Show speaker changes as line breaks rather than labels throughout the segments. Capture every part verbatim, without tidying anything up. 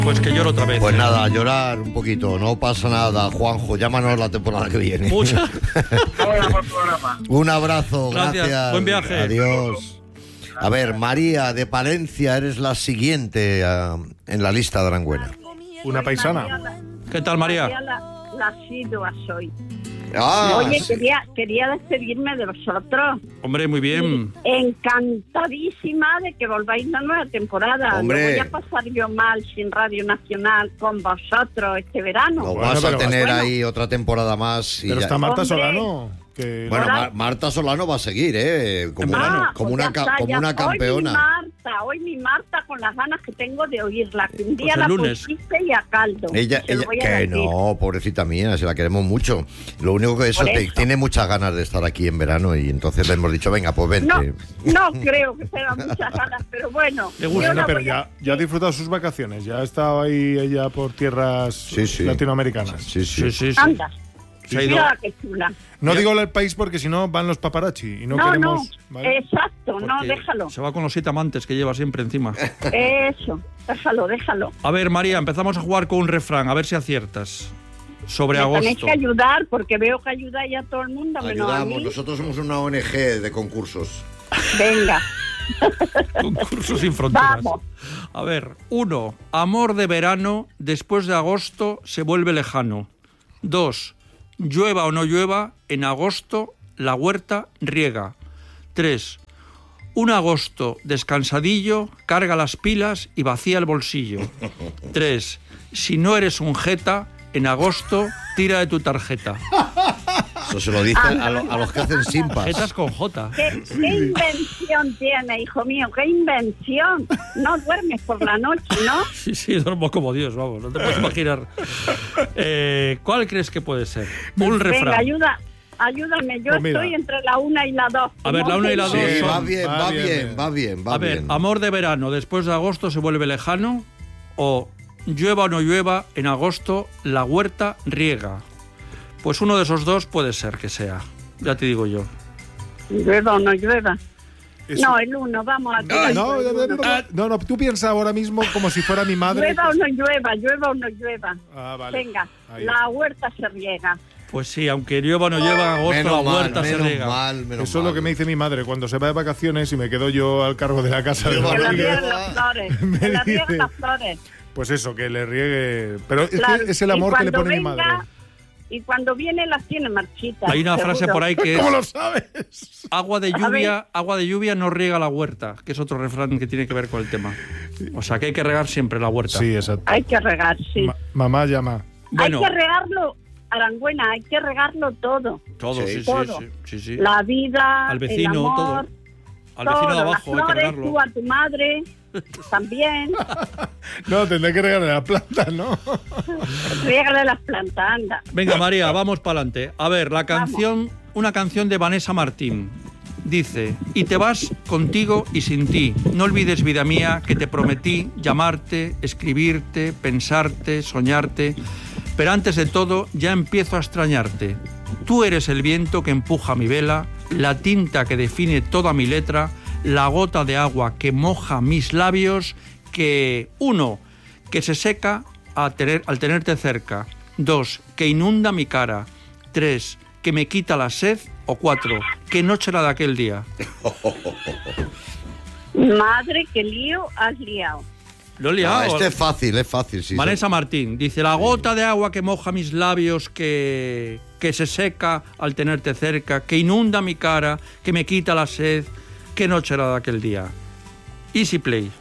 Pues que lloro otra vez.
Pues nada, a llorar un poquito, no pasa nada, Juanjo, llámanos la temporada que viene.
Muchas.
Un abrazo,
gracias.
gracias.
Buen viaje.
Adiós. A ver, María de Palencia, eres la siguiente uh, en la lista de Aranguena.
Una paisana.
¿Qué tal, María?
María la, la Sidua soy.
Ah,
Oye,
sí.
quería, quería despedirme de vosotros.
Hombre, muy bien.
Encantadísima de que volváis la nueva temporada.
Hombre.
No voy a pasar yo mal sin Radio Nacional con vosotros este verano.
Lo
Bueno,
vas a
pero
tener
bueno.
ahí otra temporada más. Y
Pero
ya-
está Marta
Hombre.
Solano. Que
Bueno,
Hola.
Mar- Marta Solano va a seguir, ¿eh? Como,
Ah,
como
pues
una,
ya
ca-
está,
como
ya
una
está. Hoy mi
campeona.
Marta, hoy mi Marta con las ganas que tengo de oírla. Que un día
Pues el
la
lunes.
pusiste y a caldo.
Ella,
Se lo
ella
voy a
que
decir.
no, pobrecita mía, se la queremos mucho. Lo único que eso,
Por
te-
eso.
tiene muchas ganas de estar aquí en verano y entonces le hemos dicho, venga, pues vente.
No, no creo que tenga muchas ganas, pero bueno.
Le gusta,
yo
Bueno,
la
pero
voy a-
ya, ya ha disfrutado sus vacaciones. Ya ha estado ahí ella por tierras
Sí, sí.
latinoamericanas.
Sí, sí.
Sí, sí, sí.
Anda,
Se ha ido.
mira qué chula.
No
Ya.
digo el país porque si no van los paparazzi y no,
No,
queremos.
no,
¿vale?
exacto, no,
Porque
déjalo.
Se va con los siete amantes que lleva siempre encima.
Eso, déjalo, déjalo.
A ver, María, empezamos a jugar con un refrán, a ver si aciertas. Sobre
Me tenéis
agosto.
que ayudar porque veo que ayudáis a todo el mundo, menos a
Ayudamos,
mí.
nosotros somos una O N G de concursos.
Venga,
Concurso sin fronteras.
vamos.
A ver, uno. Amor de verano, después de agosto se vuelve lejano. Dos. Llueva o no llueva, en agosto la huerta riega. Tres. Un agosto descansadillo, carga las pilas y vacía el bolsillo. Tres. Si no eres un jeta, en agosto tira de tu tarjeta.
Eso se lo dicen a, lo- a los que hacen simpas.
Jetas con J.
¿Qué, qué invención tiene, hijo mío? ¿Qué invención? No duermes por la noche, ¿no?
Sí, sí, duermo como Dios, vamos, no te puedes imaginar. Eh, ¿Cuál crees que puede ser? Un
Venga,
refrán.
ayuda, ayúdame. Yo
Pues mira.
estoy entre la una y la dos.
A ver, la una y la
Sí,
dos son-
va bien,
Va
va
bien,
bien,
bien.
va bien, va
A ver,
bien.
amor de verano, después de agosto se vuelve lejano. O llueva o no llueva, en agosto la huerta riega. Pues uno de esos dos puede ser que sea. Ya te digo yo.
Llueva o no llueva.
Eso-
No, el uno, vamos a
Ah,
tirar
no,
el
no,
uno.
no, no, no, no, tú piensas ahora mismo como si fuera mi madre.
Llueva o no llueva, llueva o no llueva.
Ah, vale.
Venga,
Ahí
la huerta se riega.
Pues sí, aunque llueva o no llueva, en agosto
Menos
la
mal,
huerta se
menos
riega.
mal, menos
Eso es lo
mal.
que me dice mi madre cuando se va de vacaciones y me quedo yo al cargo de la casa de
Qué
Que la
Rodríguez.
rieguen las flores.
Me
Que la
dice-
rieguen las flores.
Pues eso, que le riegue. Pero es
Claro,
que es el
y
amor que le
cuando
pone mi
venga-
madre.
Y cuando viene las tiene marchitas.
Hay una frase
seguro.
por ahí que es
¿Cómo lo sabes?
agua de
A
lluvia, agua de lluvia no riega la huerta, que es otro refrán que tiene que ver con el tema. O sea, que hay que regar siempre la huerta.
Sí, exacto.
Hay que regar, sí.
Ma- mamá llama.
Bueno,
Hay que regarlo, Arangüena, hay que regarlo todo.
todo, sí,
Sí.
sí,
Todo.
sí, sí, sí.
La vida,
Al vecino,
el amor,
todo. Al
todo,
vecino de abajo
las
hay que
flores,
regarlo.
tú a tu madre, también.
No, tendré que regarle la planta, ¿no?
Riégale las plantas, anda.
Venga, María, vamos para adelante. A ver, la canción, una canción de Vanessa Martín. Dice, y te vas contigo y sin ti. No olvides, vida mía, que te prometí llamarte, escribirte, pensarte, soñarte. Pero antes de todo, ya empiezo a extrañarte. Tú eres el viento que empuja mi vela, la tinta que define toda mi letra, la gota de agua que moja mis labios, que, uno, que se seca a tener, al tenerte cerca. Dos, que inunda mi cara. Tres, que me quita la sed. O cuatro, que noche la de aquel día.
Madre, qué lío has liado.
Lo he
Ah,
liado.
este es fácil, es fácil, sí.
Vanessa Martín dice, la gota de agua que moja mis labios, que, que se seca al tenerte cerca, que inunda mi cara, que me quita la sed. Qué noche era de aquel día. Easy play.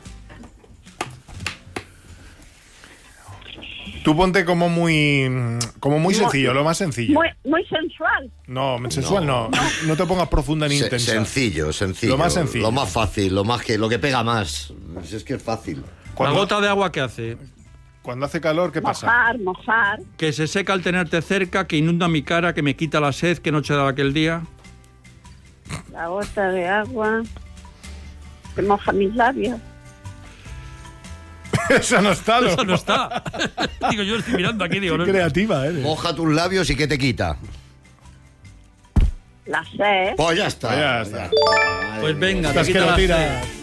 Tú ponte como muy como muy
Muy-
sencillo, lo más sencillo.
Muy, muy sensual.
No, sensual no. No te pongas profunda ni
Se-
intensa.
sencillo, sencillo.
Lo más sencillo.
Lo más fácil, lo más que lo que pega más. Si es que es fácil.
La
Cuando,
gota de agua que hace,
cuando hace calor, ¿qué pasa?
Mojar, mojar.
que se seca al tenerte cerca, que inunda mi cara, que me quita la sed. Qué noche era de aquel día.
La gota de agua que moja mis labios.
Eso no está, ¿no?
Eso no está. Digo, yo estoy mirando aquí, digo,
Qué
no.
creativa eres.
Moja tus labios y ¿qué te quita?
La sed.
Pues ya está.
Pues ya está.
Madre
Pues
mía.
venga,
Estás
te
que
quita
lo
la
tiras.
sed.